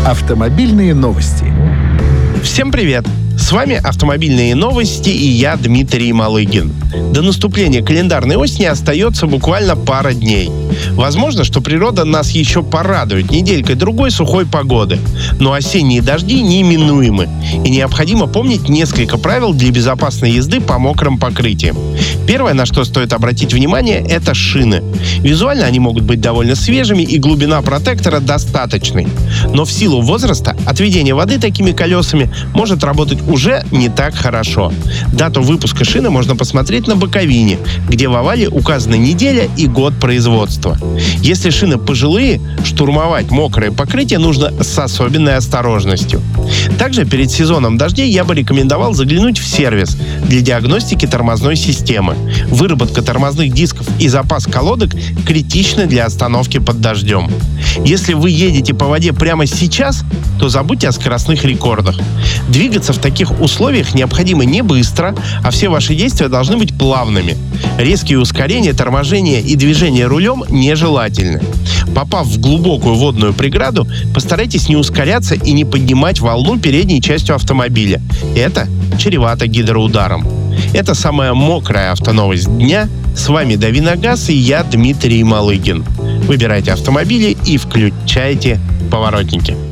Автомобильные новости. Всем привет! С вами «Автомобильные новости» и я, Дмитрий Малыгин. До наступления календарной осени остается буквально пара дней. Возможно, что природа нас еще порадует неделькой-другой сухой погоды. Но осенние дожди неименуемы. И необходимо помнить несколько правил для безопасной езды по мокрым покрытиям. Первое, на что стоит обратить внимание, это шины. Визуально они могут быть довольно свежими и глубина протектора достаточной. Но в силу возраста отведение воды такими колесами может работать уже не так хорошо. Дату выпуска шины можно посмотреть на боковине, где в овале указана неделя и год производства. Если шины пожилые, штурмовать мокрое покрытие нужно с особенной осторожностью. Также перед сезоном дождей я бы рекомендовал заглянуть в сервис для диагностики тормозной системы. Выработка тормозных дисков и запас колодок критичны для остановки под дождем. Если вы едете по воде прямо сейчас, то забудьте о скоростных рекордах. Двигаться в таких условиях необходимо не быстро, а все ваши действия должны быть плавными. Резкие ускорения, торможение и движение рулем нежелательны. Попав в глубокую водную преграду, постарайтесь не ускоряться и не поднимать волну передней частью автомобиля. Это чревато гидроударом. Это самая мокрая автоновость дня. С вами Дави на газ и я, Дмитрий Малыгин. Выбирайте автомобили и включайте поворотники.